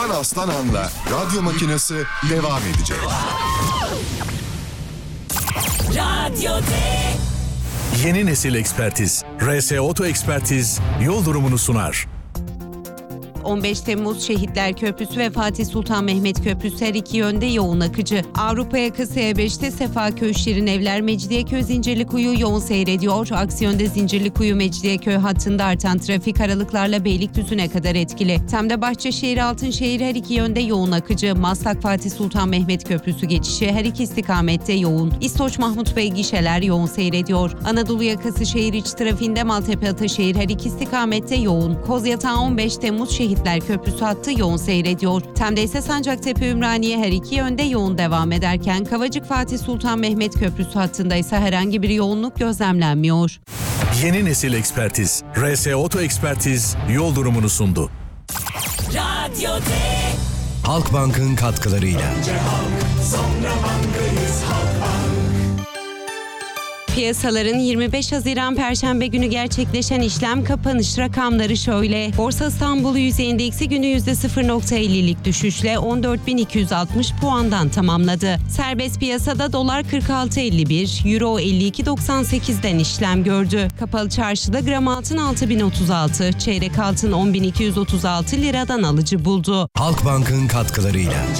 Tufan Aslanan'la radyo makinesi devam edecek. Radyo'da Yeni nesil ekspertiz. RS Oto Ekspertiz yol durumunu sunar. 15 Temmuz Şehitler Köprüsü ve Fatih Sultan Mehmet Köprüsü her iki yönde yoğun akıcı. Avrupa yakası E5'te Sefaköy Şirin Evler Mecidiyeköy Zincirlikuyu yoğun seyrediyor. Aksi yönde Zincirlikuyu Mecidiyeköy hattında artan trafik aralıklarla Beylikdüzü'ne kadar etkili. Tem'de Bahçeşehir Altınşehir her iki yönde yoğun akıcı. Maslak Fatih Sultan Mehmet Köprüsü geçişi her iki istikamette yoğun. İstoç Mahmut Bey gişeler yoğun seyrediyor. Anadolu yakası şehir içi trafiğinde Maltepe Ataşehir her iki istikamette yoğun. Kozyatağı 15 Temmuz Şehitler Köprüsü hattı yoğun seyrediyor. Tem'de ise Sancaktepe Ümraniye her iki yönde yoğun devam ederken Kavacık Fatih Sultan Mehmet Köprüsü hattında ise herhangi bir yoğunluk gözlemlenmiyor. Yeni nesil ekspertiz. RS Oto Ekspertiz yol durumunu sundu. Radyo'da Halkbank'ın katkılarıyla. Piyasaların 25 Haziran Perşembe günü gerçekleşen işlem kapanış rakamları şöyle. Borsa İstanbul Yüz Endeksi günü %0.50'lik düşüşle 14.260 puandan tamamladı. Serbest piyasada dolar 46.51, euro 52.98'den işlem gördü. Kapalı çarşıda gram altın 6.036, çeyrek altın 10.236 liradan alıcı buldu. Halkbank'ın katkılarıyla.